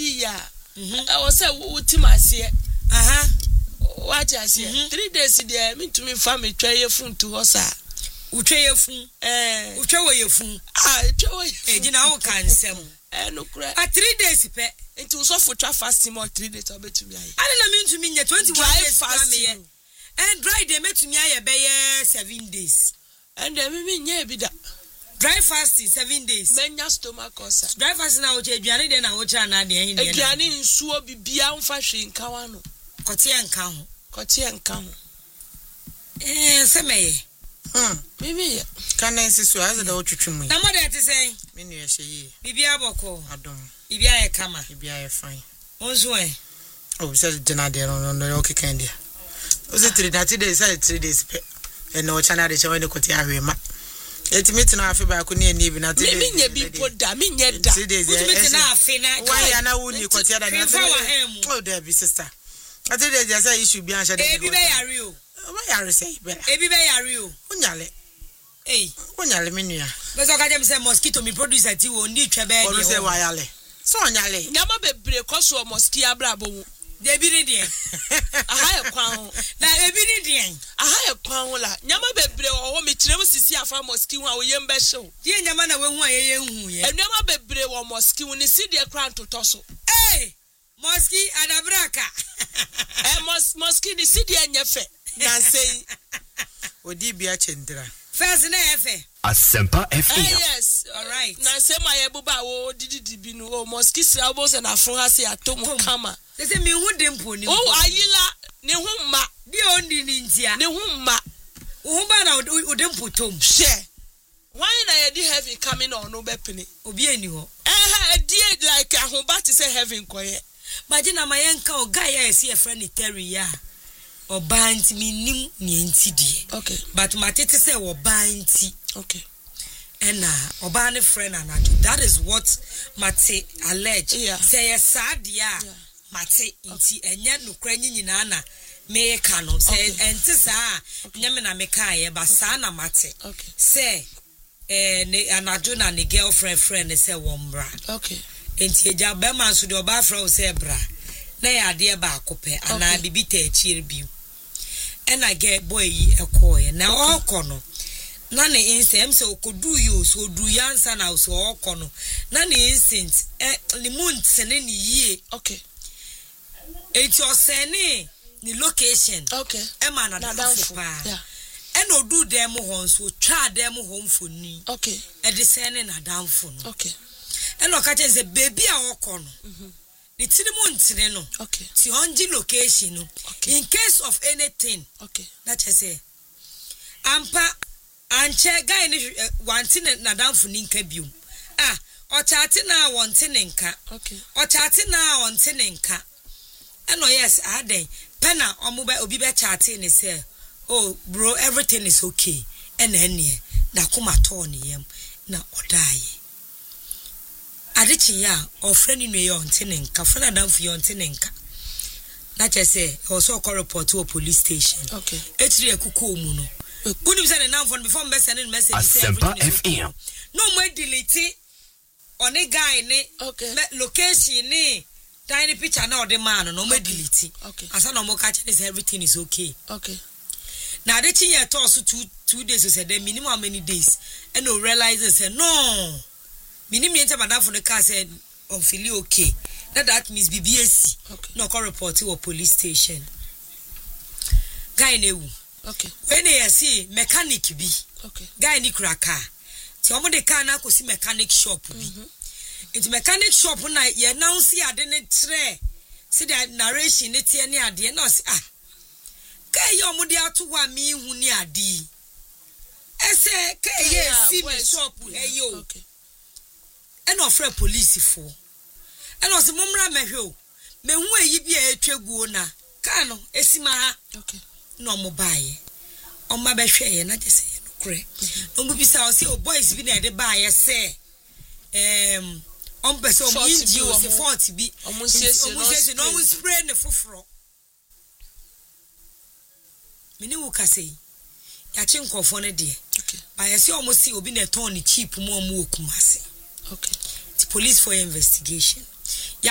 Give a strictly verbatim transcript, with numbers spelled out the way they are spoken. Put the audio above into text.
di ya I was say ultimate aha what I say three days there me to me family try phone to us utwe yefun eh utwe wo yefun ah twa e gina wo kansem eh no kra a three days pe into so for twa fasting more three days obetumi aye ana na me ntumi nya twenty-one days fasting and dry day metumi aye be ye seven days and then me nya bi da dry fasting seven days menya stomach ulcer dry fasting na wo che aduane de na wo che na de hin de aduane nsuo bibia mfa hwe nka wa no kote nka ho kote nka ho eh semeye Hmm. Bibi Can I see so as the otwetwemu. na mo de te say Me nu ye hye. bibi aboko Adom. bibi aye kama Bibi aye fine. onzo eh Oh, say jena de no no okay kan dia. O say three that day say three days pe. E no chana de che when kote ahwema. Etimi na afi ba ko ne ani bi na three days. me nya bi poda me nya da three days. utumi na afi na Why ya na wuni kote da na. Oh, there be sister. I three days say issue bi ansha de. e bi be yare o Why ya say be. e bi be yare o Unyale. eh Unyale me nua. bezo ka dem say mosquito me producer ti wo ndi twebe de Onu say wayale. So unyale. nyama bebre koso mosquito abrabo wu de bi ni de aha e kwan ho na e bi ni de aha e kwan ho la nyama bebre wo me kirem sisi afa mosquito a wo yem be hyew die nyama na we hu aye hu ye enyama bebre wo mosquito ni si de kran totoso eh mosquito adabraka eh mos mosquito ni si de enyefe na sei Odi bia chendra. first na efe Asempa F M. yes all right na sei ma ye buba wo didi bi no o mosquito abo se na fun ha se atom kama they say me hu dempo ni o ayila ne hu ma bi ondi ni ntia ne hu ma hu ba na o dempo tom hye why na ye di heaven coming on no be pini obi ani ho eh eh die like ahoba ti say heaven koye imagine ma yenka o guy ya esi e friend Terry ya oba nti minim ni enti die okay but matete say oba nti okay and uh oba ne friend anadu that is what mate allege yeah. say yes sad ya mate nti enye nokra nyina na me ka no say enti sa nyame na me ka ye ba sa na mate okay say eh ne anadu na ne girlfriend friend say wombra okay enti eja be man so de oba fra o say bra na ya de ba akope ana bibi ta achire bi ena get boy yi ekoye na okono na ne insem se okodu yo so du yansa na so okono na ne instant eh ni month ne ni yie okay enti osene ni location okay e ma na da fa yeah ena odu dem ho so twa dem ho mfoni okay e de sene na damfo no okay ena okache ze baby a okono mhm the three no okay ti onji location no okay. In case of anything okay that I say ampa anche guy ni wanti na danfo ni nka biom ah o chati na wanti ne nka okay o chati na wanti ne nka eno yes aden pena omuba obi be chati ni say oh bro everything is okay ena ene da kuma to ni yam na odai adichi ya ofreni no ye onte nka fana danfo ye onte nka na che say also call report to a police station okay etiri ekuko mu no unim say na phone before me send message say Asempa F M. no mo delete one guy ni okay location ni tiny picture na ode man no mo delete okay asa no mo catch say everything is okay okay na adichi ya to so two two days so say the minimum how many days and no realize say no minim yenta madam for the car said on feel okay that that means B B S okay no call report to a police station guy newu okay when you see mechanic bi okay guy ni kura car ti omo de car na ko si mechanic shop bi it mechanic shop na ye announce ade ne tre see the narration ne tie ne ade na say ah guy yo omo de ato wa mi hu ni ade ese guy ye si me shop e yo okay and offer police for and was mumra mehwe me hu eyi bi a etwaguo na ka no esima ha okay no mo bae o ma be hwe ye na je se ye no kure no mu bi sa o se o boys bi na de bae se em on person o inji o se forty bi o mu siesie no no spray ne foforo mini wo kasei ya chi nkofo ne de okay ba ye se o mo si obi na ton ni cheap mo mo okumase okay the police for investigation.